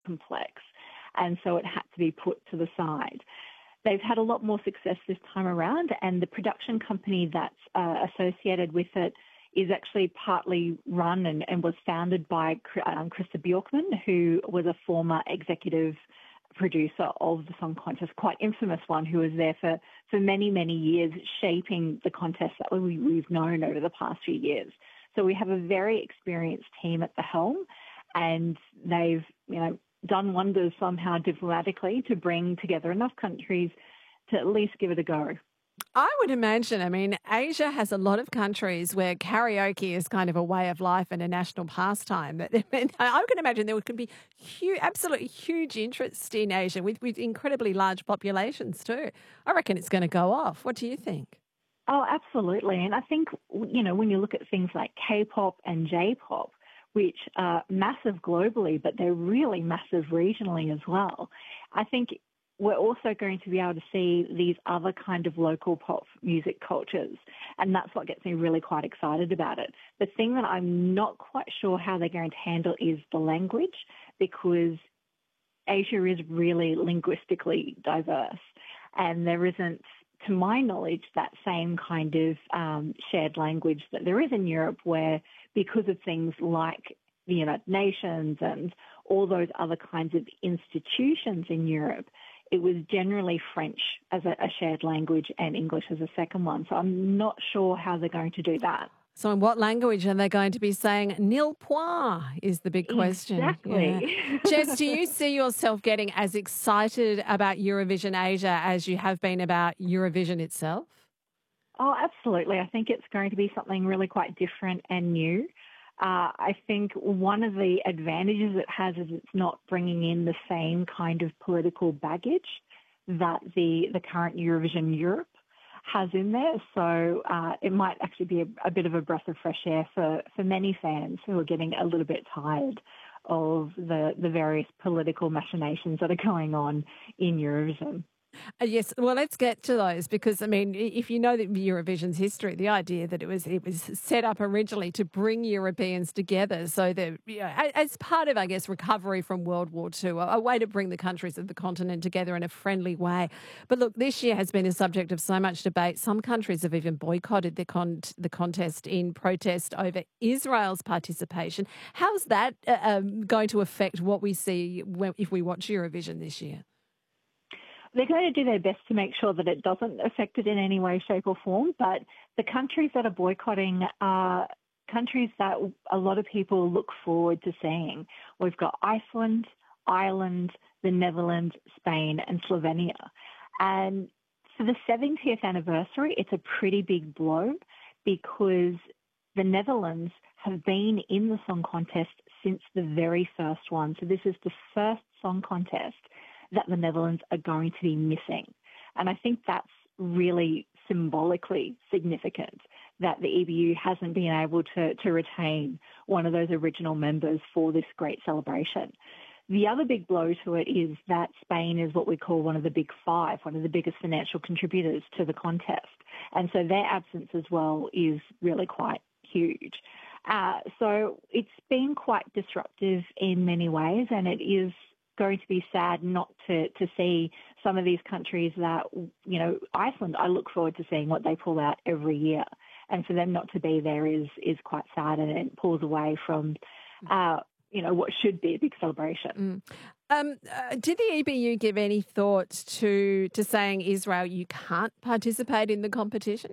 complex, and so it had to be put to the side. They've had a lot more success this time around, and the production company that's associated with it is actually partly run and was founded by Krista Bjorkman, who was a former executive producer of the Song Contest, quite infamous one, who was there for many, many years, shaping the contest that we've known over the past few years. So we have a very experienced team at the helm, and they've, done wonders somehow diplomatically to bring together enough countries to at least give it a go. I would imagine, Asia has a lot of countries where karaoke is kind of a way of life and a national pastime. I can imagine there could be absolutely huge interest in Asia with incredibly large populations too. I reckon it's going to go off. What do you think? Oh, absolutely. And I think, when you look at things like K-pop and J-pop, which are massive globally, but they're really massive regionally as well, I think we're also going to be able to see these other kind of local pop music cultures, and that's what gets me really quite excited about it. The thing that I'm not quite sure how they're going to handle is the language, because Asia is really linguistically diverse, and there isn't, to my knowledge, that same kind of shared language that there is in Europe, where because of things like the United Nations and all those other kinds of institutions in Europe, it was generally French as a shared language and English as a second one. So I'm not sure how they're going to do that. So in what language are they going to be saying nil point is the big question. Exactly. Yeah. Jess, do you see yourself getting as excited about Eurovision Asia as you have been about Eurovision itself? Oh, absolutely. I think it's going to be something really quite different and new. I think one of the advantages it has is it's not bringing in the same kind of political baggage that the current Eurovision Europe has in there. So it might actually be a bit of a breath of fresh air for many fans who are getting a little bit tired of the various political machinations that are going on in Eurovision. Yes, well, let's get to those because, if you know that Eurovision's history, the idea that it was set up originally to bring Europeans together so that, as part of, I guess, recovery from World War II, a way to bring the countries of the continent together in a friendly way. But look, this year has been a subject of so much debate. Some countries have even boycotted the contest in protest over Israel's participation. How's that going to affect what we see if we watch Eurovision this year? They're going to do their best to make sure that it doesn't affect it in any way, shape or form, but the countries that are boycotting are countries that a lot of people look forward to seeing. We've got Iceland, Ireland, the Netherlands, Spain and Slovenia. And for the 70th anniversary, it's a pretty big blow because the Netherlands have been in the song contest since the very first one. So this is the first song contest that the Netherlands are going to be missing. And I think that's really symbolically significant that the EBU hasn't been able to retain one of those original members for this great celebration. The other big blow to it is that Spain is what we call one of the big five, one of the biggest financial contributors to the contest. And so their absence as well is really quite huge. So it's been quite disruptive in many ways, and it is going to be sad not to see some of these countries that, Iceland, I look forward to seeing what they pull out every year. And for them not to be there is quite sad, and it pulls away from, what should be a big celebration. Did the EBU give any thought to saying, Israel, you can't participate in the competition?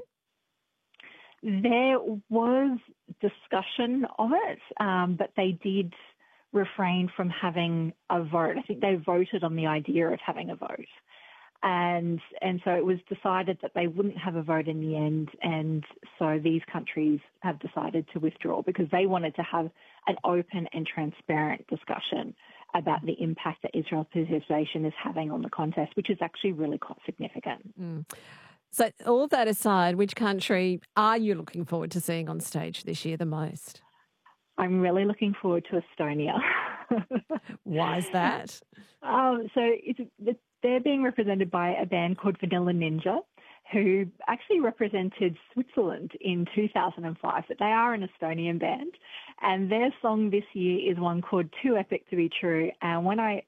There was discussion of it, but they did refrain from having a vote. I think they voted on the idea of having a vote. And so it was decided that they wouldn't have a vote in the end. And so these countries have decided to withdraw because they wanted to have an open and transparent discussion about the impact that Israel's participation is having on the contest, which is actually really quite significant. So all that aside, which country are you looking forward to seeing on stage this year the most? I'm really looking forward to Estonia. Why is that? They're being represented by a band called Vanilla Ninja, who actually represented Switzerland in 2005, but they are an Estonian band. And their song this year is one called Too Epic to Be True. And when I